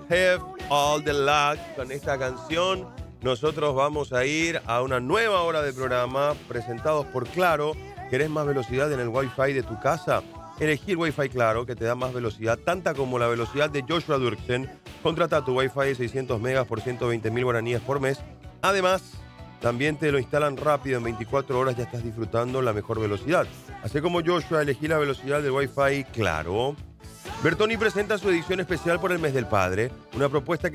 Have All the Luck. Con esta canción nosotros vamos a ir a una nueva hora de programa presentados por Claro. ¿Querés más velocidad en el Wi-Fi de tu casa? Elegí el Wi-Fi Claro, que te da más velocidad, tanta como la velocidad de Joshua Dirksen. Contrata tu Wi-Fi de 600 megas por 120.000 guaraníes por mes. Además, también te lo instalan rápido, en 24 horas ya estás disfrutando la mejor velocidad. Así como Joshua, elegí la velocidad del Wi-Fi Claro. Bertoni presenta su edición especial por el mes del padre, una propuesta que